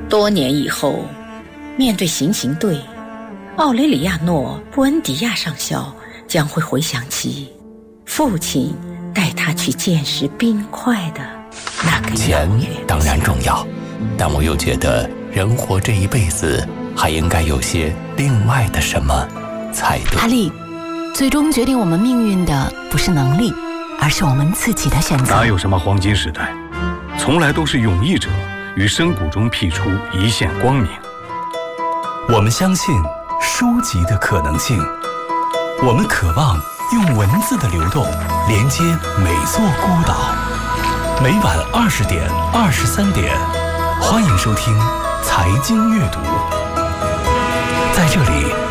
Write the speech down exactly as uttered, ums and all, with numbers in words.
多年以后，面对行刑队，奥雷里亚诺·布恩迪亚上校将会回想起父亲带他去见识冰块的那个钱当然重要，但我又觉得人活这一辈子还应该有些另外的什么才对。 阿丽，最终决定我们命运的不是能力，而是我们自己的选择。 哪有什么黄金时代，从来都是勇毅者于深谷中辟出一线光明。 我们相信书籍的可能性，我们渴望用文字的流动连接每座孤岛。每晚二十点、二十三点，欢迎收听财经阅读。在这里，